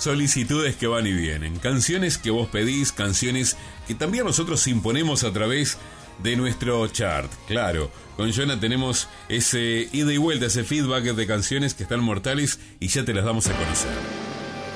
solicitudes que van y vienen, canciones que vos pedís, canciones que también nosotros imponemos a través de nuestro chart. Claro, con Jonah tenemos ese ida y vuelta, ese feedback de canciones que están mortales y ya te las damos a conocer.